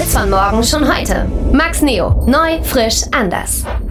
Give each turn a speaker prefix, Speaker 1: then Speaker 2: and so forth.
Speaker 1: Hits von morgen schon heute. Max Neo. Neu, frisch, anders.